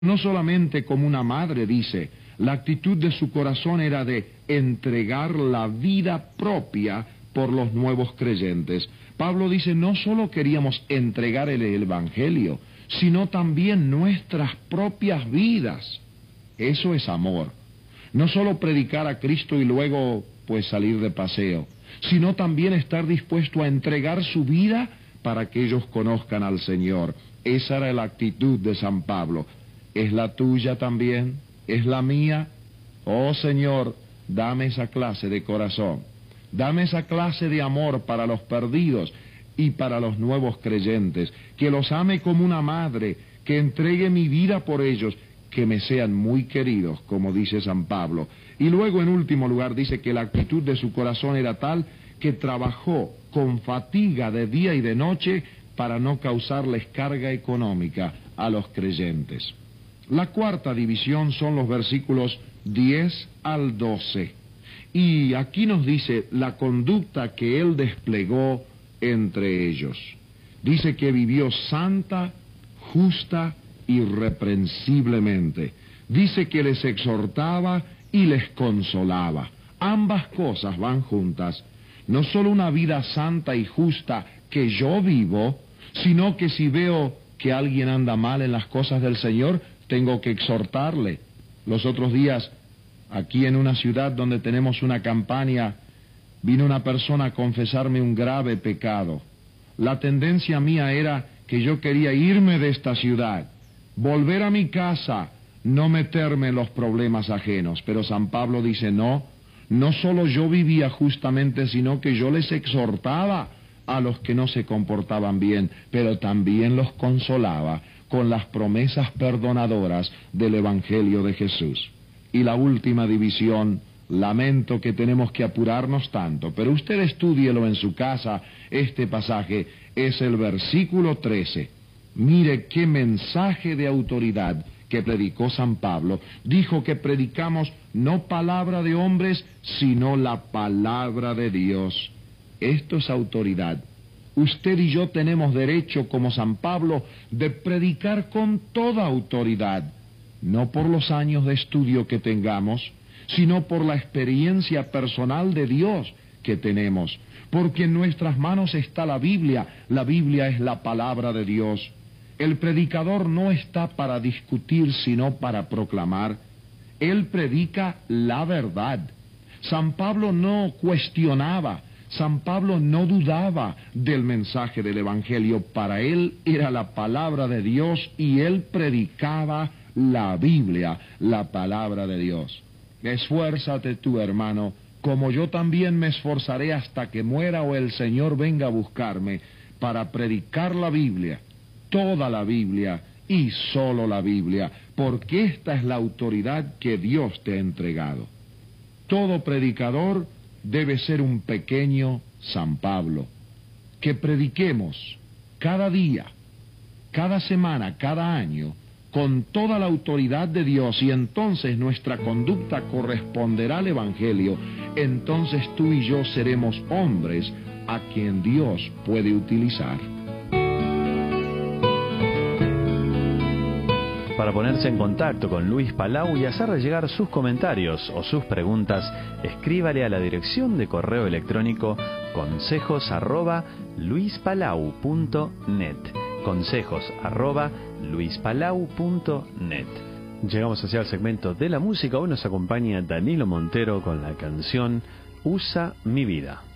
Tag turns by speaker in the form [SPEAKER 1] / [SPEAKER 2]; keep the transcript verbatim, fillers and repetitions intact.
[SPEAKER 1] No solamente como una madre, dice, la actitud de su corazón era de entregar la vida propia por los nuevos creyentes. Pablo dice, no solo queríamos entregar el Evangelio, sino también nuestras propias vidas. Eso es amor. No solo predicar a Cristo y luego, pues, salir de paseo, sino también estar dispuesto a entregar su vida para que ellos conozcan al Señor. Esa era la actitud de San Pablo. ¿Es la tuya también? ¿Es la mía? Oh Señor, dame esa clase de corazón. Dame esa clase de amor para los perdidos y para los nuevos creyentes. Que los ame como una madre, que entregue mi vida por ellos, que me sean muy queridos, como dice San Pablo. Y luego, en último lugar, dice que la actitud de su corazón era tal que trabajó con fatiga de día y de noche para no causarles carga económica a los creyentes. La cuarta división son los versículos diez al doce. Y aquí nos dice la conducta que él desplegó entre ellos. Dice que vivió santa, justa, irreprensiblemente. Dice que les exhortaba y les consolaba. Ambas cosas van juntas. No solo una vida santa y justa que yo vivo, sino que si veo que alguien anda mal en las cosas del Señor, tengo que exhortarle. Los otros días, aquí en una ciudad donde tenemos una campaña, vino una persona a confesarme un grave pecado. La tendencia mía era que yo quería irme de esta ciudad, volver a mi casa, no meterme en los problemas ajenos. Pero San Pablo dice, no, no solo yo vivía justamente, sino que yo les exhortaba a los que no se comportaban bien, pero también los consolaba con las promesas perdonadoras del Evangelio de Jesús. Y la última división, lamento que tenemos que apurarnos tanto, pero usted estúdielo en su casa, este pasaje es el versículo trece. Mire qué mensaje de autoridad que predicó San Pablo. Dijo que predicamos no palabra de hombres, sino la palabra de Dios. Esto es autoridad. Usted y yo tenemos derecho, como San Pablo, de predicar con toda autoridad, no por los años de estudio que tengamos, sino por la experiencia personal de Dios que tenemos, porque en nuestras manos está la Biblia. La Biblia es la palabra de Dios. El predicador no está para discutir, sino para proclamar. Él predica la verdad. San Pablo no cuestionaba, San Pablo no dudaba del mensaje del Evangelio. Para él era la palabra de Dios y él predicaba la Biblia, la palabra de Dios. Esfuérzate tú, hermano, como yo también me esforzaré hasta que muera o el Señor venga a buscarme, para predicar la Biblia, toda la Biblia y solo la Biblia, porque esta es la autoridad que Dios te ha entregado. Todo predicador debe ser un pequeño San Pablo, que prediquemos cada día, cada semana, cada año, con toda la autoridad de Dios, y entonces nuestra conducta corresponderá al Evangelio. Entonces tú y yo seremos hombres a quien Dios puede utilizar.
[SPEAKER 2] Para ponerse en contacto con Luis Palau y hacerle llegar sus comentarios o sus preguntas, escríbale a la dirección de correo electrónico consejos arroba luispalau punto net. Consejos arroba luispalau punto net. Llegamos hacia el segmento de la música. Hoy nos acompaña Danilo Montero con la canción Usa mi vida.